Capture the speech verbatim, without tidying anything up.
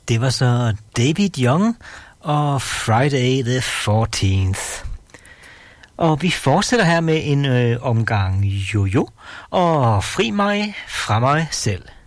Det var så David Young og Friday the fourteenth. Og vi fortsætter her med en øh, omgang Jojo og Fri mig fra mig selv.